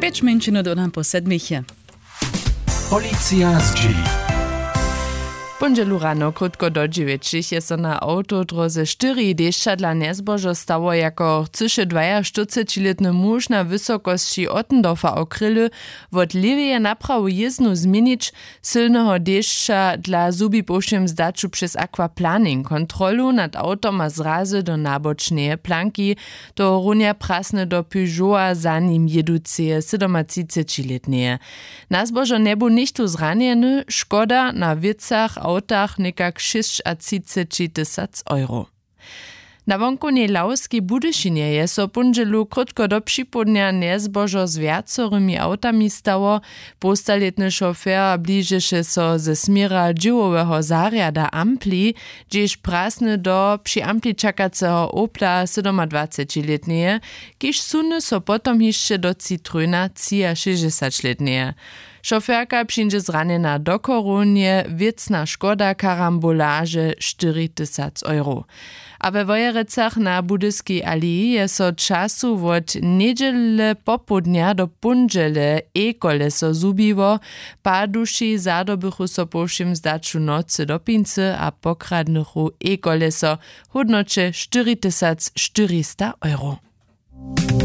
5 minut po 7. Policja z G. Pondzielu rano, krótko do 9, je so na autodroze 4 dešća dla nezbožo stało, jako chcyše 42-letny muž na wysokości Ottendorfa okryly, wot leweje naprawu jezdnu zmienić silnego dešća dla zubi pošćem zdaču przez aquaplaning. Kontrolu nad autom a zrazy do nabočneje planki, to runia prasne do Peugeota za nim jeduceje 37-letneje. Nazbožo nebu nichtu zranjeny, škoda na vicach autach nekak 36 euro. Na wonkonej Lauskiej Budyszynie je so pondzielu krótko do przypodnia nezbožo z viacorymi autami stało. Postaletny šofér bliżyše so ze smira džiwowego zariada Ampli, gdzieś prasny do przy Ampli czakacego Opla 27-letneje, kiż suny so potom jeszcze do Citroena 60-letneje. Šoférka przyjdzie zranjena do koronie, wiecna szkoda karambolaže 40 euro. A we Wojerecach na Budyskiej alei je so czasu wot niedziele popodnia do pondziele e-koleso zubiło, paduši zadobychu so pošim zdaču nocy do pincy a pokradnychu e-koleso hodnoče 4400 euro.